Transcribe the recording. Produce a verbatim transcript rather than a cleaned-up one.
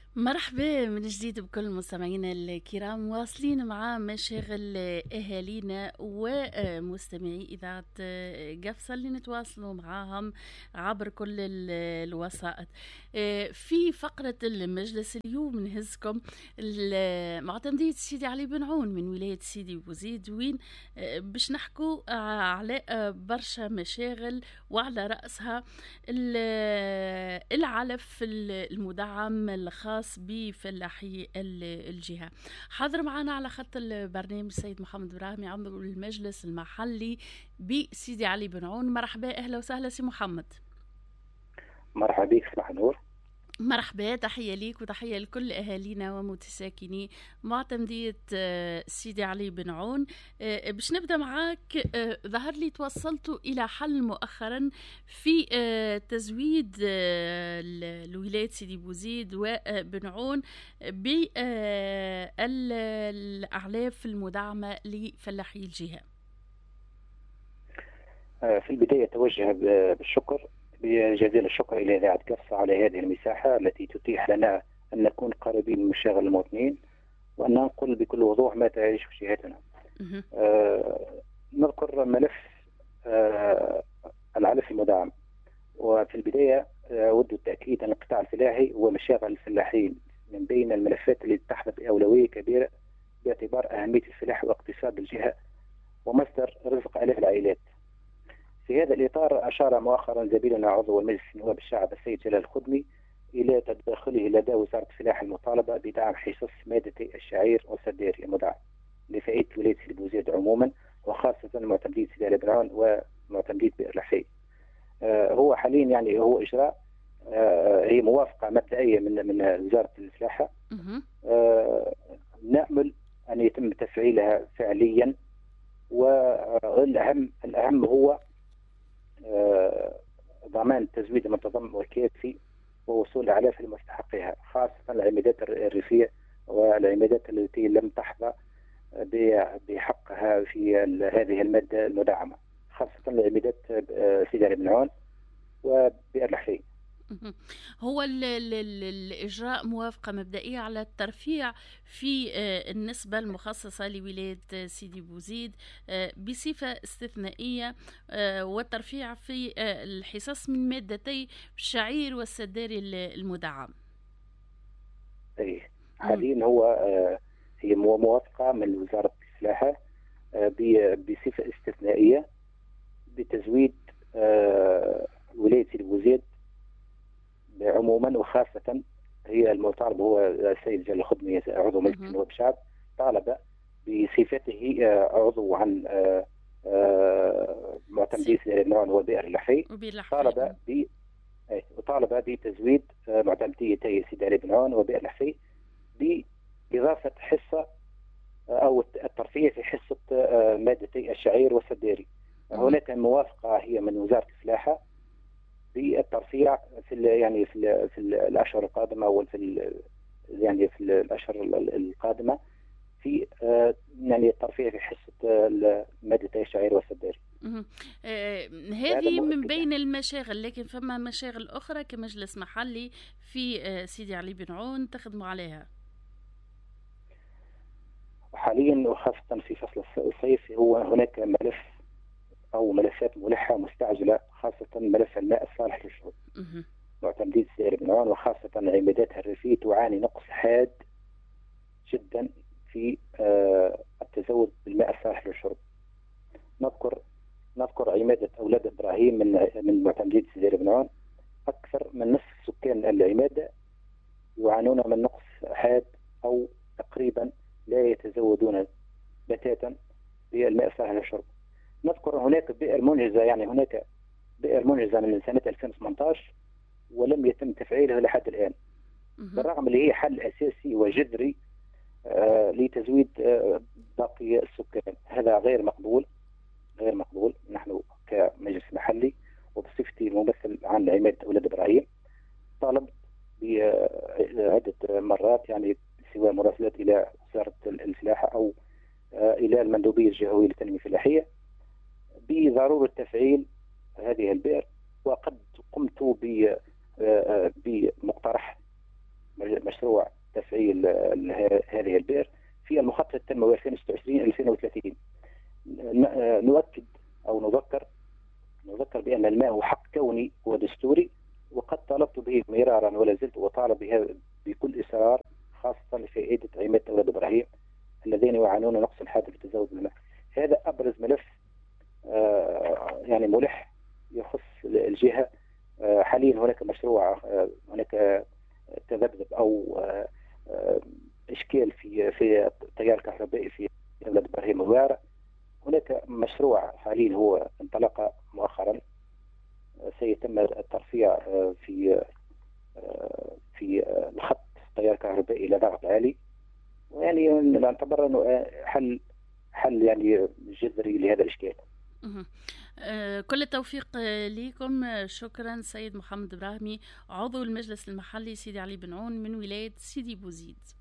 مرحبا من جديد بكل مستمعينا الكرام، واصلين مع مشاغل أهالينا ومستمعي إذاعة قفصة اللي نتواصلوا معاهم عبر كل الوسائط. في فقرة المجلس اليوم نهزكم معتمدية سيدي علي بن عون من ولاية سيدي بوزيد، وين باش نحكوا على برشا مشاغل، وعلى رأسها العلف المدعم الخاص بفلاحي الجهة. حاضر معنا على خط البرنامج السيد محمد براهمي عضو المجلس المحلي بسيدي علي بن عون. مرحبا، أهلا وسهلا سي محمد. مرحبا بك صباح النور. مرحبا، تحية ليك وتحية لكل أهالينا ومتساكني معتمدية سيدي علي بن عون. باش نبدأ معاك، ظهر لي توصلتوا إلى حل مؤخرا في تزويد الولاية سيدي بوزيد وبن عون بالأعلاف المدعمة لفلاحي الجهة. في البداية أتوجه بالشكر بجزيل الشكر إلى إذاعة قفصة على هذه المساحة التي تتيح لنا أن نكون قريبين من مشاغل المواطنين وأن ننقل بكل وضوح ما تعيش في جهتنا. آه نذكر ملف آه العلف المدعم. وفي البداية آه أود التأكيد أن القطاع الفلاحي هو مشاغل الفلاحين من بين الملفات التي تحظى بأولوية كبيرة باعتبار أهمية الفلاح واقتصاد الجهة ومصدر رزق آلاف العائلات. في هذا الإطار أشار مؤخرا زميلنا عضو المجلس نواب الشعب السيد جلال الخضمي إلى تدخله لدى وزارة الفلاحة المطالبة بدعم حصص مادتي الشعير والسديري المدعم لفائدة ولاية سيدي بوزيد عموما، وخاصة معتمدية سيدي علي بن عون ومعتمدية بئر الحي. آه هو حاليا يعني هو إجراء آه هي موافقة مبدئية من من وزارة الفلاحة. آه نأمل أن يتم تفعيلها فعليا، والأهم الأهم هو ضمان التزويد المنتظم والكافي ووصول الأعلاف لمستحقها، خاصة العمادات الريفية والعمادات التي لم تحظى بحقها في هذه المادة المدعمة، خاصة العمادات سيدي علي بن عون وبئر الحي. هو ال ال ال الإجراء موافقة مبدئية على الترفيع في النسبة المخصصة لولاية سيدي بوزيد بصفة استثنائية، والترفيع في الحصص من مادتي الشعير والسداري المدعم. أي حاليا هو هي موافقة من وزارة الفلاحة بصفة استثنائية بتزويد ولاية سيدي بوزيد عموما، وخاصة هي المطالب هو السيد جلال الخضمي عضو مجلس نواب الشعب طالب بصفته عضو عن معتمدي سيدي علي بن عون وبئر الحي، طالب ب وطالب بتزويد معتمدية سيدي علي بن عون وبئر الحي بإضافة حصة أو الترفيه في حصة مادتي الشعير والسديري. هناك موافقة هي من وزارة الفلاحة بالترفيع في يعني في في الاشهر القادمه او في يعني في الاشهر القادمه في يعني الترفيع في حصه مادتي الشعير والسداري. هذه من بين المشاغل، لكن فما مشاغل اخرى كمجلس محلي في سيدي علي بن عون تخدموا عليها حاليا، وخاصه في فصل الصيف. هو هناك ملف أو ملفات ملحة مستعجلة، خاصة ملف الماء الصالح للشرب. معتمدية سيدي علي بن عون وخاصة عماداتها الريفية تعاني نقص حاد جدا في التزود بالماء الصالح للشرب. نذكر نذكر عمادة أولاد إبراهيم من من معتمدية سيدي علي بن عون. أكثر من نصف سكان العمادة يعانون من نقص حاد أو تقريبا لا يتزودون بتاتا بالماء الصالح للشرب. نذكر هناك بئر منجزة، يعني هناك بئر منجزة من سنة ألفين وثمانية عشر ولم يتم تفعيلها لحد الآن، بالرغم اللي هي حل أساسي وجذري آه لتزويد آه باقي السكان. هذا غير مقبول غير مقبول. نحن كمجلس محلي وبصفتي ممثل عن عمادة أولاد إبراهيم طالبت بعدة مرات، يعني سواء مراسلات إلى وزارة الفلاحة أو آه إلى المندوبية الجهوية للتنمية الفلاحية بضرورة تفعيل هذه البئر. وقد قمت بمقترح مشروع تفعيل هذه البئر في المخطط التنموي ألفين وستة وعشرين ألفين وثلاثين. نؤكد أو نذكر نذكر بأن الماء هو حق كوني ودستوري، وقد طالبت به مرارا ولا زلت أطالب بها بكل إصرار، خاصة لفائدة عماد أولاد إبراهيم الذين يعانون نقص حاد في التزود بالماء. هذا أبرز ملف آه يعني ملح يخص الجهة. آه حاليا هناك مشروع، آه هناك تذبذب أو آه آه إشكال في في التيار الكهربائي في أولاد إبراهيم الوارع. هناك مشروع حاليا هو انطلق مؤخرا، سيتم الترفيع في في الخط التيار الكهربائي الى ضغط عالي، ويعني نعتبر انه حل حل يعني جذري لهذا الاشكال. كل التوفيق لكم. شكرا سيد محمد إبراهيمي، عضو المجلس المحلي سيدي علي بن عون من ولاية سيدي بوزيد.